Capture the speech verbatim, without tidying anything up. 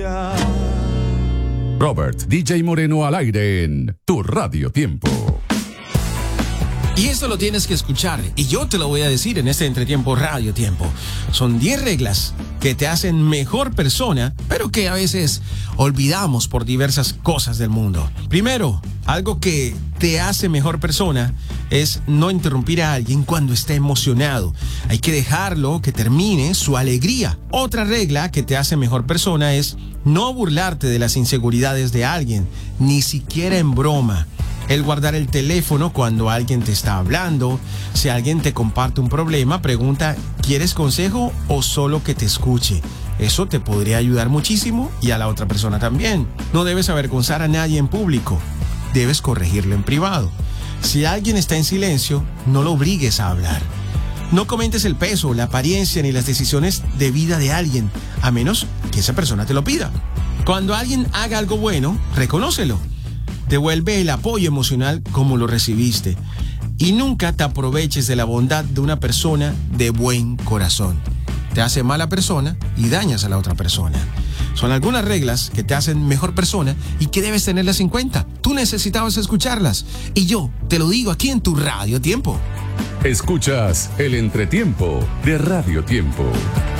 día. Robert D J Moreno al aire en Tu Radio Tiempo. Y esto lo tienes que escuchar, y yo te lo voy a decir en este entretiempo Radio Tiempo. Son diez reglas que te hacen mejor persona, pero que a veces olvidamos por diversas cosas del mundo. Primero, algo que te hace mejor persona es no interrumpir a alguien cuando está emocionado. Hay que dejarlo que termine su alegría. Otra regla que te hace mejor persona es no burlarte de las inseguridades de alguien, ni siquiera en broma. El guardar el teléfono cuando alguien te está hablando. Si alguien te comparte un problema, pregunta, ¿quieres consejo o solo que te escuche? Eso te podría ayudar muchísimo y a la otra persona también. No debes avergonzar a nadie en público. Debes corregirlo en privado. Si alguien está en silencio, no lo obligues a hablar. No comentes el peso, la apariencia ni las decisiones de vida de alguien, a menos que esa persona te lo pida. Cuando alguien haga algo bueno, reconócelo. Devuelve el apoyo emocional como lo recibiste. Y nunca te aproveches de la bondad de una persona de buen corazón. Te hace mala persona y dañas a la otra persona. Son algunas reglas que te hacen mejor persona y que debes tenerlas en cuenta. Tú necesitabas escucharlas y yo te lo digo aquí en Tu Radio Tiempo. Escuchas el entretiempo de Radio Tiempo.